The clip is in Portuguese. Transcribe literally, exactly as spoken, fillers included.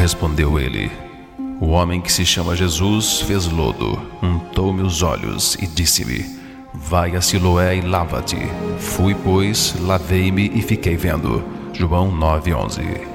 Respondeu ele: o homem que se chama Jesus fez lodo, untou-me os olhos e disse-me: vai a Siloé e lava-te. Fui, pois, lavei-me e fiquei vendo. João nove, onze.